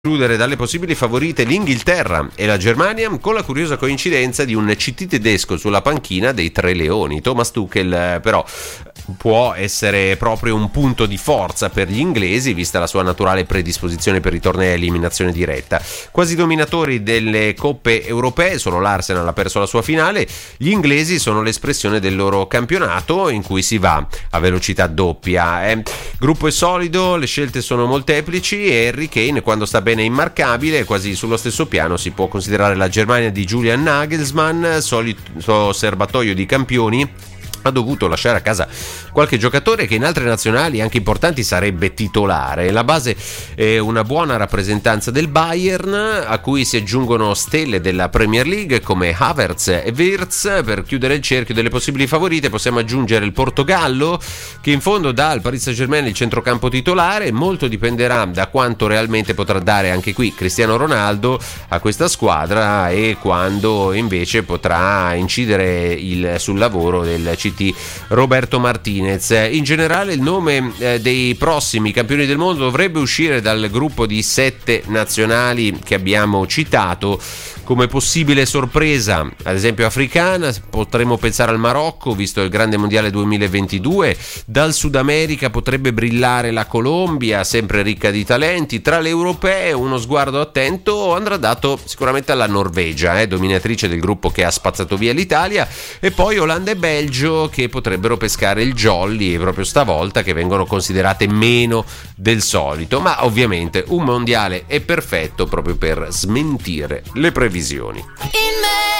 Escludere dalle possibili favorite l'Inghilterra e la Germania, con la curiosa coincidenza di un CT tedesco sulla panchina dei Tre Leoni. Thomas Tuchel però può essere proprio un punto di forza per gli inglesi, vista la sua naturale predisposizione per i tornei a eliminazione diretta. Quasi dominatori delle coppe europee, solo l'Arsenal ha perso la sua finale. Gli inglesi sono l'espressione del loro campionato, in cui si va a velocità doppia. Gruppo è solido, le scelte sono molteplici e Harry Kane, quando sta bene, è immarcabile. Quasi sullo stesso piano si può considerare la Germania di Julian Nagelsmann, solito serbatoio di campioni. Ha dovuto lasciare a casa qualche giocatore che in altre nazionali anche importanti sarebbe titolare. La base è una buona rappresentanza del Bayern, a cui si aggiungono stelle della Premier League come Havertz e Wirtz. Per chiudere il cerchio delle possibili favorite possiamo aggiungere il Portogallo, che in fondo dà al Paris Saint-Germain il centrocampo titolare. Molto dipenderà da quanto realmente potrà dare anche qui Cristiano Ronaldo a questa squadra e quando invece potrà incidere sul lavoro del CT Roberto Martinez. In generale il nome dei prossimi campioni del mondo dovrebbe uscire dal gruppo di 7 nazionali che abbiamo citato come possibile sorpresa, ad esempio africana. Potremmo pensare al Marocco, visto il grande mondiale 2022. Dal Sud America potrebbe brillare la Colombia, sempre ricca di talenti. Tra le europee uno sguardo attento andrà dato sicuramente alla Norvegia, dominatrice del gruppo che ha spazzato via l'Italia, e poi Olanda e Belgio, che potrebbero pescare il jolly proprio stavolta, che vengono considerate meno del solito. Ma ovviamente un mondiale è perfetto proprio per smentire le previsioni.